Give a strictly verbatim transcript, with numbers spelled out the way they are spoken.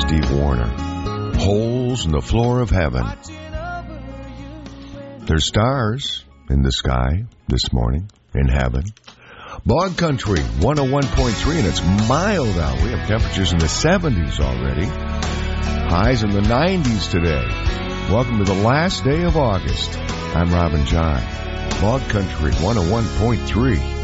Steve Wariner. Holes in the floor of heaven. There's stars in the sky this morning in heaven. Bog Country, one oh one point three, and it's mild out. We have temperatures in the seventies already. Highs in the nineties today. Welcome to the last day of August. I'm Robin John. Bog Country, one oh one point three.